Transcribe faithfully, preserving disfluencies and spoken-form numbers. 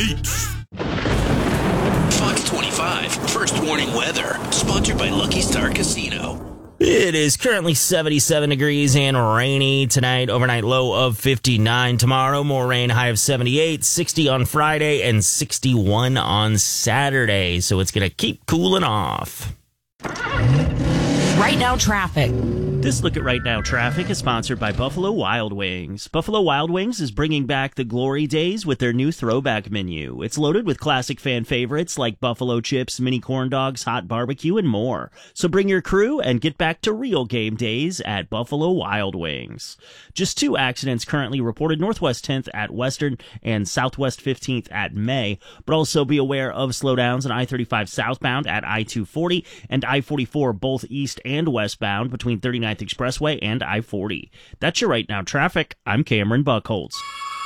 Fox twenty-five, First Warning Weather, sponsored by Lucky Star Casino. It is currently seventy-seven degrees and rainy tonight. Overnight low of fifty-nine. Tomorrow, more rain, high of seventy-eight. sixty on Friday and sixty-one on Saturday. So it's going to keep cooling off. Right Now Traffic. This look at Right Now Traffic is sponsored by Buffalo Wild Wings. Buffalo Wild Wings is bringing back the glory days with their new throwback menu. It's loaded with classic fan favorites like buffalo chips, mini corn dogs, hot barbecue, and more. So bring your crew and get back to real game days at Buffalo Wild Wings. Just two accidents currently reported: Northwest tenth at Western and Southwest fifteenth at May. But also be aware of slowdowns on I thirty-five southbound at I two forty and I forty-four both east and westbound between thirty-ninth Expressway and I forty. That's your Right Now Traffic. I'm Cameron Buckholtz.